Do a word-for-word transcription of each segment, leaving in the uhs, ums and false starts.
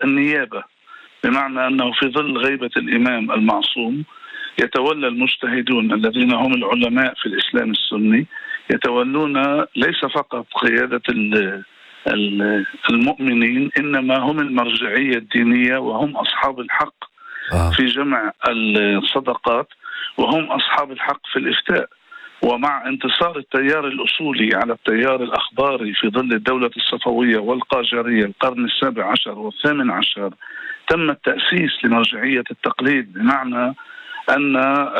النيابة، بمعنى أنه في ظل غيبة الإمام المعصوم يتولى المجتهدون الذين هم العلماء في الإسلام السني، يتولون ليس فقط قيادة المؤمنين، إنما هم المرجعية الدينية، وهم أصحاب الحق في جمع الصدقات، وهم أصحاب الحق في الإفتاء. ومع انتصار التيار الأصولي على التيار الأخباري في ظل الدولة الصفوية والقاجارية القرن السابع عشر والثامن عشر، تم التأسيس لمرجعية التقليد، بمعنى أن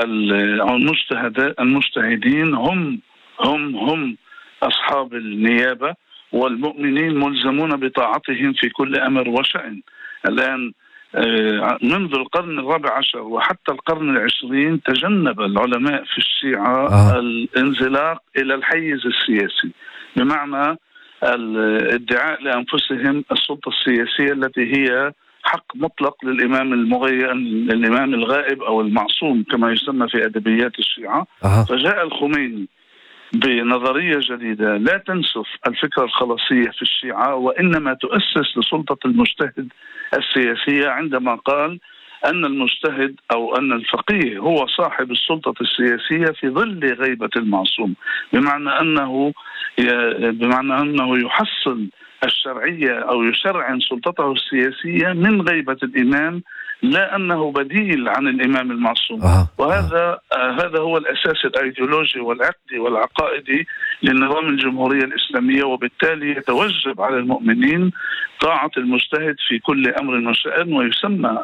المجتهدين هم هم هم أصحاب النيابة، والمؤمنين ملزمون بطاعتهم في كل أمر وشأن. الآن منذ القرن الرابع عشر وحتى القرن العشرين تجنب العلماء في الشيعة آه. الانزلاق إلى الحيز السياسي، بمعنى الادعاء لأنفسهم السلطة السياسية التي هي حق مطلق للإمام المغيب، الإمام الغائب أو المعصوم كما يسمى في أدبيات الشيعة. آه. فجاء الخميني بنظرية جديدة لا تنسف الفكرة الخلاصية في الشيعة، وإنما تؤسس لسلطة المجتهد السياسية، عندما قال أن المجتهد أو أن الفقيه هو صاحب السلطة السياسية في ظل غيبة المعصوم، بمعنى أنه بمعنى أنه يحصل الشرعية أو يشرعن سلطته السياسية من غيبة الإمام، لا أنه بديل عن الإمام المعصوم. آه. وهذا آه هذا هو الأساس الأيديولوجي والعقدي والعقائدي للنظام الجمهورية الإسلامية، وبالتالي يتوجب على المؤمنين طاعة المجتهد في كل أمر وشأن. ويسمى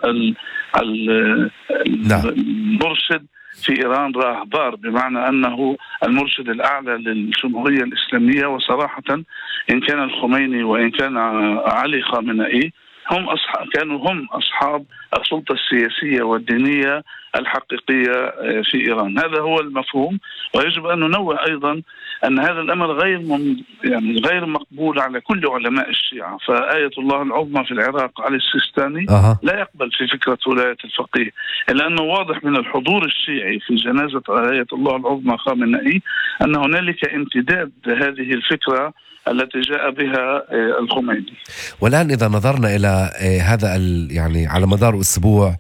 المرشد في إيران راهبار، بمعنى أنه المرشد الأعلى للجمهورية الإسلامية. وصراحة إن كان الخميني وإن كان علي خامنئي هم أصحاب كانوا هم أصحاب السلطة السياسية والدينية الحقيقية في إيران. هذا هو المفهوم، ويجب أن ننوه أيضا أن هذا الأمر غير يعني غير مقبول على كل علماء الشيعة. فآية الله العظمى في العراق علي السيستاني أه. لا يقبل في فكرة ولاية الفقيه، إلا أنه واضح من الحضور الشيعي في جنازة آية الله العظمى خامنئي أن هنالك امتداد هذه الفكرة التي جاء بها الخميني. والآن إذا نظرنا إلى هذا يعني على مدار أسبوع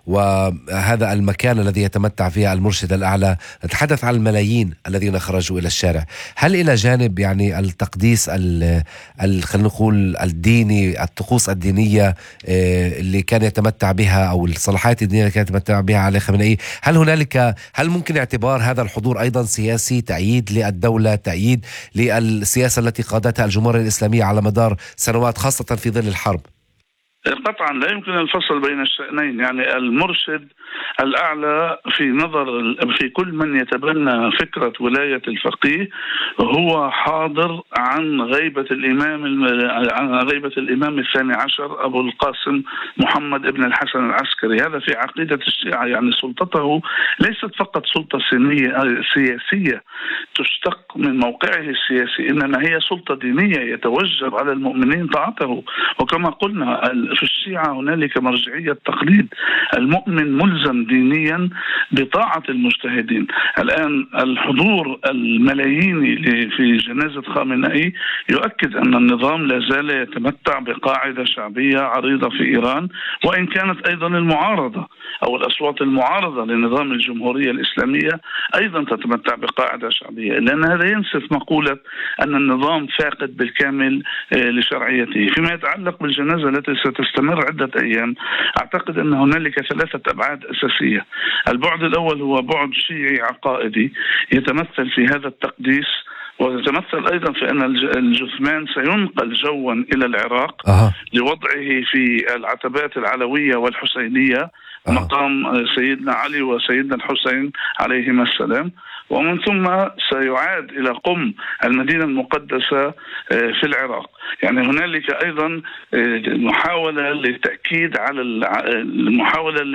وهذا المكان الذي يتمتع فيها المرشد الأعلى، نتحدث عن الملايين الذين خرجوا إلى الشارع، هل إلى جانب يعني التقديس خلينا نقول الديني، الطقوس الدينية اللي كان يتمتع بها أو الصلاحيات الدينية اللي كان يتمتع بها علي خامنئي، هل هنالك هل ممكن اعتبار هذا الحضور أيضا سياسي، تأييد للدولة، تأييد للسياسة التي قادتها الجمهورية الإسلامية على مدار سنوات خاصة في ظل الحرب؟ قطعا لا يمكن الفصل بين الشأنين. يعني المرشد الأعلى في نظر في كل من يتبنى فكرة ولاية الفقيه هو حاضر عن غيبة الإمام عن غيبة الإمام الثاني عشر أبو القاسم محمد ابن الحسن العسكري. هذا في عقيدة الشيعة، يعني سلطته ليست فقط سلطة سياسية تشتق من موقعه السياسي، إنما هي سلطة دينية يتوجب على المؤمنين طاعته. وكما قلنا في الشيعة هنالك مرجعية تقليد، المؤمن ملزم دينيا بطاعة المجتهدين. الآن الحضور الملاييني في جنازة خامنئي يؤكد أن النظام لا زال يتمتع بقاعدة شعبية عريضة في إيران، وإن كانت أيضا المعارضة أو الأصوات المعارضة لنظام الجمهورية الإسلامية أيضا تتمتع بقاعدة شعبية، لأن هذا ينسف مقولة أن النظام فاقد بالكامل لشرعيته. فيما يتعلق بالجنازة التي ستستمر عدة أيام، أعتقد أن هنالك ثلاثة أبعاد أساسية. البعد الأول هو بعد شيعي عقائدي يتمثل في هذا التقديس، ويتمثل أيضا في أن الجثمان سينقل جوا إلى العراق أه. لوضعه في العتبات العلوية والحسينية أه. مقام سيدنا علي وسيدنا الحسين عليهما السلام، ومن ثم سيعاد إلى قم المدينة المقدسة في العراق. يعني هنالك أيضا محاولة للتأكيد على المحاولة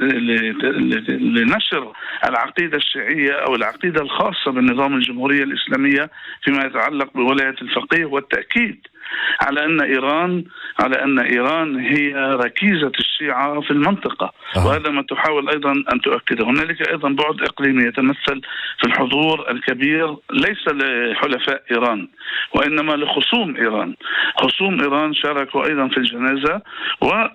لنشر العقيدة الشيعية أو العقيدة الخاصة بالنظام الجمهورية الإسلامية فيما يتعلق بولاية الفقيه، والتأكيد على أن إيران على أن إيران هي ركيزة الشيعة في المنطقة. أه. وهذا ما تحاول أيضا أن تؤكده. هنالك أيضا بعد إقليمي يتمثل في الحضور الكبير ليس لحلفاء إيران وإنما لخصوم إيران. خصوم إيران شاركوا أيضا في الجنازة، و